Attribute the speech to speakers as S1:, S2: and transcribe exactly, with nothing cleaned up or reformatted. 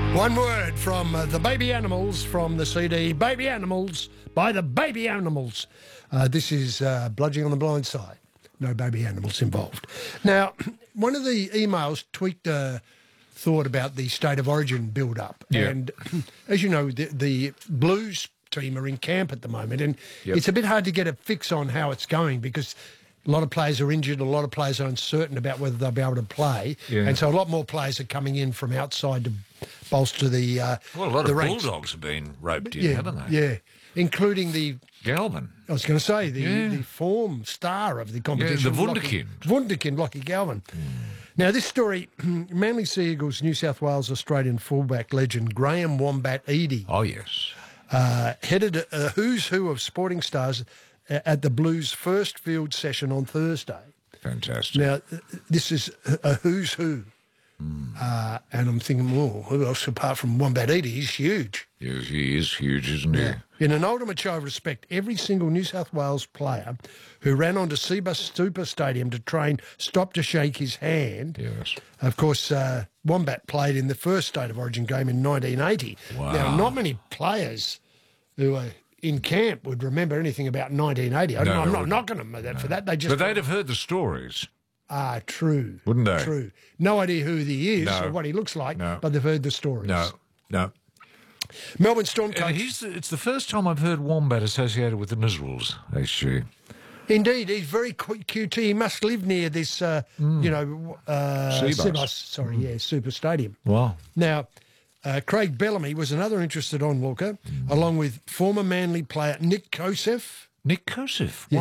S1: One word from uh, the Baby Animals from the C D Baby Animals by the Baby Animals. Uh, this is uh, Bludging on the Blind Side. No baby animals involved. Now, one of the emails tweaked a thought about the State of Origin build-up.
S2: Yeah.
S1: And as you know, the, the Blues team are in camp at the moment, and
S2: Yep.
S1: it's a bit hard to get a fix on how it's going because a lot of players are injured, a lot of players are uncertain about whether they'll be able to play.
S2: Yeah.
S1: And so a lot more players are coming in from outside to bolster the uh,
S2: Well, a lot
S1: the
S2: of
S1: ranks.
S2: Bulldogs have been roped in,
S1: Yeah,
S2: haven't they?
S1: yeah, including the,
S2: Galvin.
S1: I was going to say, the,
S2: Yeah.
S1: the form star of the competition.
S2: the
S1: Lockie-
S2: Wunderkind.
S1: Wunderkind, Lockie Galvin. Now, this story, Manly Sea Eagles New South Wales Australian fullback legend Graham Wombat Eadie
S2: Oh, yes.
S1: uh, headed a, a who's who of sporting stars a- at the Blues' first field session on Thursday.
S2: Fantastic.
S1: Now, uh, this is a a who's who. Uh, and I'm thinking, well, who else apart from Wombat Eadie? He's huge.
S2: Yes, he is huge, isn't he?
S1: In an ultimate show of respect, every single New South Wales player who ran onto Seabus Super Stadium to train stopped to shake his hand.
S2: Yes.
S1: Of course, uh, Wombat played in the first State of Origin game in nineteen eighty.
S2: Wow.
S1: Now, not many players who are in camp would remember anything about nineteen eighty. I'm,
S2: No,
S1: I'm
S2: they
S1: not
S2: wouldn't.
S1: knocking them for that. They just
S2: But they'd have heard the stories.
S1: ah, true,
S2: Wouldn't they?
S1: True. No idea who he is
S2: No.
S1: or what he looks like,
S2: No.
S1: but they've heard the stories.
S2: No, no.
S1: Melbourne Storm
S2: And
S1: coach.
S2: he's the, it's the first time I've heard Wombat associated with the Nisrals, H G.
S1: Indeed, he's very Q- QT. He must live near this, uh, you know, uh,
S2: Seabus.
S1: Seabus, sorry, yeah, Super Stadium.
S2: Wow.
S1: Now, uh, Craig Bellamy was another interested onlooker, along with former Manly player Nick Kosef.
S2: Nick Kosef.